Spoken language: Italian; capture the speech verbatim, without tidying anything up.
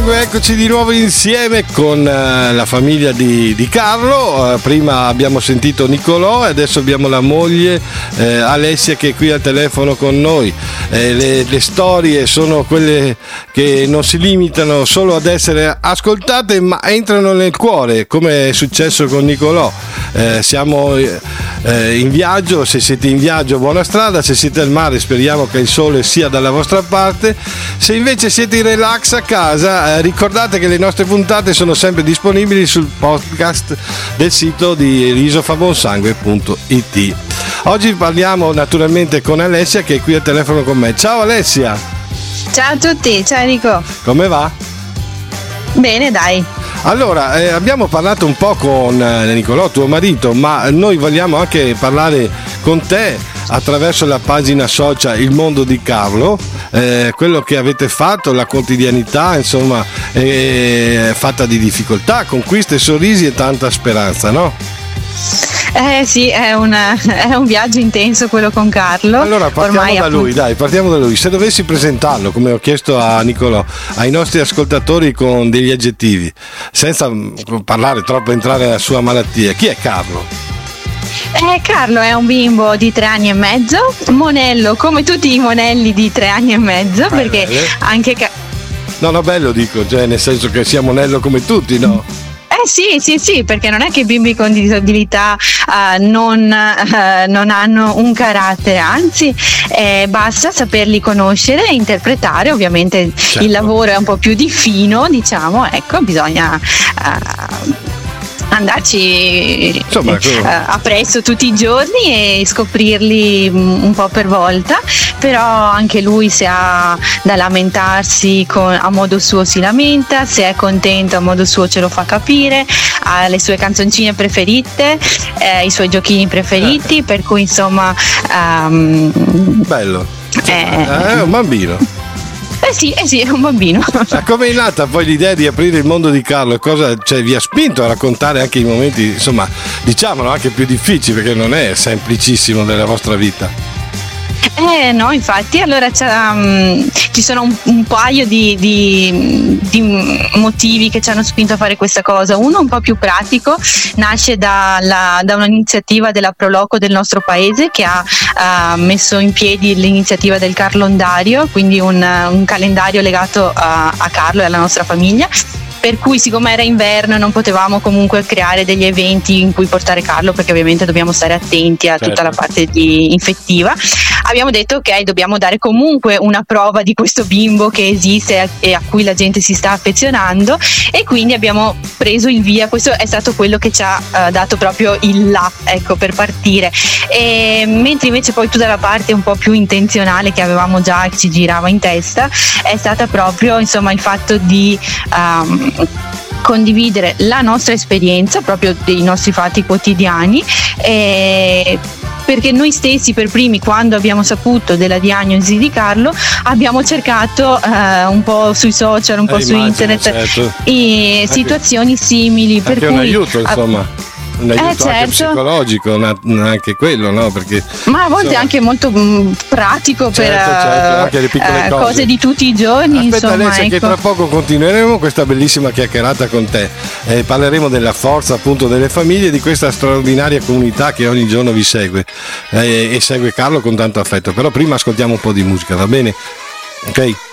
Sangue, eccoci di nuovo insieme con eh, la famiglia di, di Carlo. Eh, prima abbiamo sentito Nicolò e adesso abbiamo la moglie eh, Alessia che è qui al telefono con noi. Eh, le, le storie sono quelle che non si limitano solo ad essere ascoltate ma entrano nel cuore, come è successo con Nicolò. Eh, siamo eh, in viaggio, se siete in viaggio buona strada, se siete al mare speriamo che il sole sia dalla vostra parte, se invece siete in relax a casa eh, ricordate che le nostre puntate sono sempre disponibili sul podcast del sito di isofabonsangue punto it. Oggi parliamo naturalmente con Alessia che è qui al telefono con me. Ciao Alessia! Ciao a tutti, ciao Enrico! Come va? Bene, dai. Allora, eh, abbiamo parlato un po' con eh, Nicolò, tuo marito, ma noi vogliamo anche parlare con te attraverso la pagina social Il Mondo di Carlo, eh, quello che avete fatto, la quotidianità, insomma, è fatta di difficoltà, conquiste, sorrisi e tanta speranza, no? Eh sì, è, una, è un viaggio intenso quello con Carlo. Allora partiamo Ormai da appunto... lui, dai, partiamo da lui. Se dovessi presentarlo, come ho chiesto a Nicolò, ai nostri ascoltatori con degli aggettivi, senza parlare troppo, entrare nella sua malattia, chi è Carlo? Eh, Carlo è un bimbo di tre anni e mezzo, monello come tutti i monelli di tre anni e mezzo, ah, perché bene. Anche... Ca- no, no, bello dico, cioè nel senso che sia monello come tutti, no? Eh sì, sì, sì, perché non è che i bimbi con disabilità uh, non, uh, non hanno un carattere, anzi eh, basta saperli conoscere e interpretare. Ovviamente certo. Il lavoro è un po' più di fino, diciamo, ecco, bisogna uh, andarci Insomma, uh, appresso tutti i giorni e scoprirli un po' per volta, però anche lui se ha da lamentarsi con, a modo suo si lamenta, se è contento a modo suo ce lo fa capire, ha le sue canzoncine preferite, eh, i suoi giochini preferiti, eh. per cui insomma um, bello, insomma, eh, è un bambino. Eh sì, eh sì, è un bambino. Ma come è nata poi l'idea di aprire il mondo di Carlo? Cosa cioè, vi ha spinto a raccontare anche i momenti, insomma, diciamolo anche più difficili, perché non è semplicissimo della vostra vita? Eh no, infatti, allora um, ci sono un, un paio di, di, di motivi che ci hanno spinto a fare questa cosa. Uno un po' più pratico, nasce dalla, da un'iniziativa della Proloco del nostro paese che ha uh, messo in piedi l'iniziativa del Carlondario, quindi un, un calendario legato a, a Carlo e alla nostra famiglia. Per cui siccome era inverno non potevamo comunque creare degli eventi in cui portare Carlo, perché ovviamente dobbiamo stare attenti a tutta certo. la parte di infettiva. Abbiamo detto ok, dobbiamo dare comunque una prova di questo bimbo che esiste e a cui la gente si sta affezionando, e quindi abbiamo preso il via. Questo è stato quello che ci ha uh, dato proprio il là, ecco, per partire. E mentre invece poi tutta la parte un po' più intenzionale che avevamo già, che ci girava in testa, è stata proprio insomma il fatto di um, condividere la nostra esperienza, proprio dei nostri fatti quotidiani, e perché noi stessi per primi, quando abbiamo saputo della diagnosi di Carlo, abbiamo cercato eh, un po' sui social, un po' eh, su immagino, internet certo. e situazioni simili, anche per un cui aiuto insomma. Un aiuto eh, certo. anche psicologico, anche quello, no? Perché, ma a volte insomma, anche molto mh, pratico certo, per certo, anche le piccole uh, cose. cose di tutti i giorni. Aspetta insomma, Alessia, ecco. che tra poco continueremo questa bellissima chiacchierata con te. Eh, parleremo della forza appunto delle famiglie, di questa straordinaria comunità che ogni giorno vi segue eh, e segue Carlo con tanto affetto. Però prima ascoltiamo un po' di musica, va bene? Ok?